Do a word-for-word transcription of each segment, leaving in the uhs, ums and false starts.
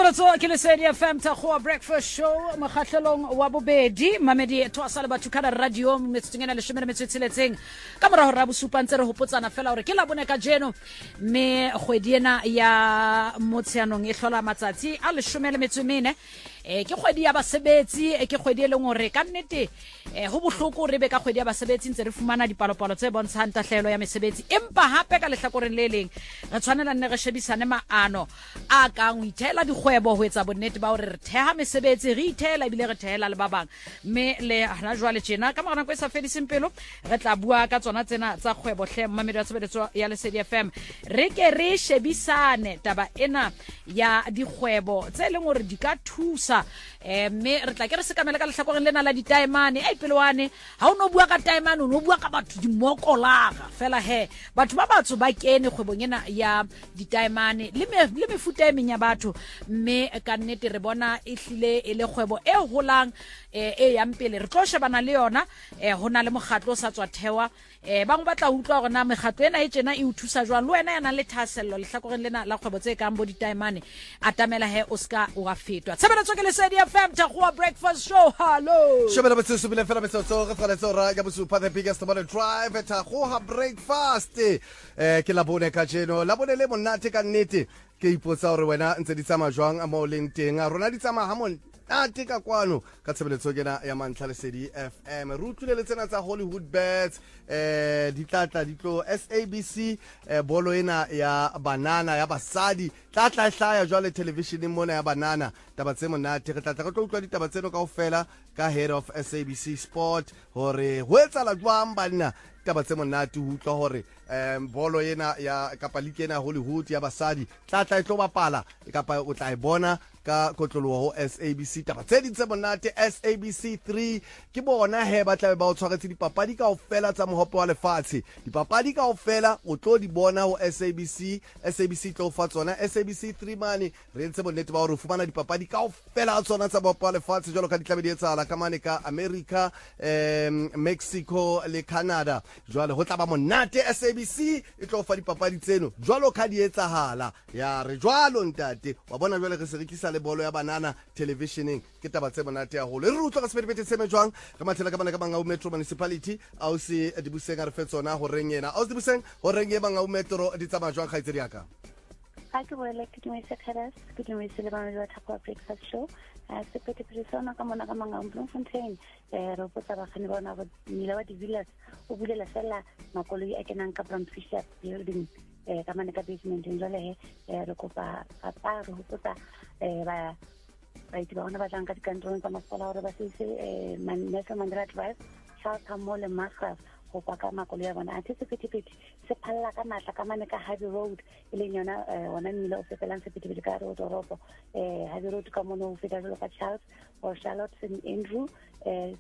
Sebeletso ke Lesedi F M Tagoa Breakfast Show makgahlelong wa bobedi mamedi thosa le batho kana radio metsengena le shomela metswetseletseng ka mora hore bosupa ntse re hopotsana fela hore ke la bone ka jeno me kgwedi ena ya motsheanong e hlola matsatsi a le shomela metswemene e ke kgwedi ya basebetsi e ke kgwedi e leng hore ka nnete ho bohloko re be ka kgwedi ya basebetsi ntse re fumana dipalopalo tse bontshang tahlelo ya mesebetsi empa hape ka lehlakoreng le leng re tshwanela nne re shebisane maano a ka o ithela dikgwebo ho etsa bonnete ba hore re theha mesebetsi re ithela ebile re thehela le ba bang mme le hana jwale tjena ka morana go sa fediseng pelo re tla bua ka tsona tsena tsa kgwebo hle mmamedi wa Sebeletso ya Lesedi F M re ke re shebisane taba ena ya dikgwebo tse leng hore di ka thusa eh mme re tla ke re se kamela ka lehlakoreng lena la ditaemane ai pelwane ha o no bua ka taemane o no bua ka batho di mokolaga fela he batho ba batso ba kene kgwebong ena ya ditaemane le me le mefuta e menya batho mme ka nnete re bona e hlile e le kgwebo e holang e ya mpele re tlo shebana le yona eh hona le mogatlo sa tswa thewa eh bang batla utlwa gore na megatlo ena e tsena e o thusa jwang le wena yana le thasello lehlakoreng lena la kgwebo tse kang bo ditaemane atamela he Oscar o ga fetwa Sebeletso ke Lesedi F M Tagoa Breakfast Show hallo shebela batho subile fela betso re fela tsora ya bosupa the biggest morning drive Tagoa Breakfast eh ke la bone ka jeno la bone le monate ka nnete ke ipotsa hore wena ntse di tsama jwang a mo leng teng a rona di tsama ha mon a tika kwano ka Sebeletso kena ya mantlha Lesedi F M re utlwile le tsena tsa Hollywood Bets eh di tlatla di tlo S A B C eh, bolo ena ya banana ya basadi tlatla hlaya jwale television mona ya banana taba tse monate re tlatla re tlo utlwa ditaba tseno kaofela ka head of S A B C Sport hore ho etsala jwang banna taba tse monate ho utlwa hore um bolo ena ya kapa league ena Hollywood ya basadi tlatla e tlo bapala kapa o tla e bona ka kotloloho ho S A B C taba tse di tse monate S A B C three ke bona he ba tla ba o tshwaretse dipapadi kaofela tsa mohopo wa lefatshe dipapadi kaofela o tlo di bona ho S A B C S A B C tlo fa tsona S A B C three mane re ntse bonnete ba hore o fumana dipapadi kaofela tsona tsa mohopo wa lefatshe jalo ka ditlabe di etsala ka mane ka America um Mexico le Canada jwale ho tla ba monate S A B C e tlo fa dipapadi tseno jwalo ka di etsahala ya re jwalo ntate wa bona jwale re se rekisa le bolo ya banana televisioning ke taba tse monate ya holo re rutla ka sebedibete se mejwang ka mathela ka bana ka banga Metro Municipality au se dibuseng re fetsona ho reng yena au dibuseng ho reng ye banga Metro di tsama jwang khaitsedi yaka ha ke boela ke di metse kharas ke di metse le bana ba Tagoa Breakfast Show a se pete persona ka mona ka manga Bloemfontein eh re potsa ba khane bona ba nile wa di villas o bulela fela makoloi a kenang ka Brown Fisher building eh ka mane ka basement jwale he re kopa apa re hopotsa eh ba ba itse ba ona ba tlang ka dikantorong tsa masepala hore ba se eh Nelson Mandela Drive Charlton Mall le Massaf go pa ka makoloi ya bona anticipate se phalla ka matla ka mane ka Harvey Road ile nyona ona nile o fepelang se pete ka road toropo eh Harvey Road ka mono o feta lo ka Charles or Charlotte Saint Andrew eh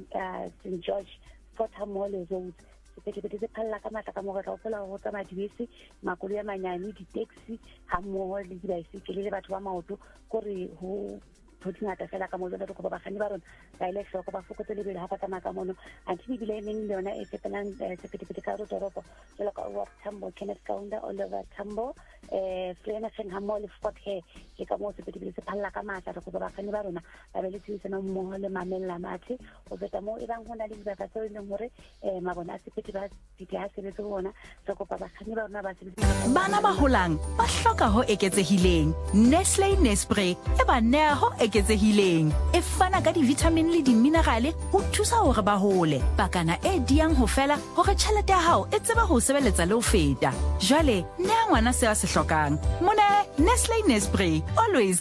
Saint George Charlton Mall Road pete pete se phalla ka matla ka mo ga o fela go tsamaya dibese makoloi ya manyane di taxi ha mo le di bicycle le batho ba maoto gore ho photingata fela ka mo le go ba gane ba rona ba ile hloko ba fokotse le bile ha pata maka mono anti bile ene le yona e fepelang se pete pete ka toropo jela ka wa Tambo Kenneth Kaunda Oliver Tambo eh Frena Sen ha mo le spot he ke ka mo se pete pete se phalla ka matla re go ba gane ba rona ba be le tsena mo le mamella mathe o beta mo e bang hona le ba tsa ile hore eh mabona se pete ba di ha se le tsona se go ba gane ba rona ba se bana ba holang ba hloka ho eketsehileng Nestlé Nespre e ba neho eketsehileng e fana ka di-vitamin le di-minerale ho thusa hore ba hole pakana e diang ho fela hore tjhelete ya hao e tseba ho sebeletsa le ho feta jwale nea ngwana se a se hlokang mona Nestlé Nespre always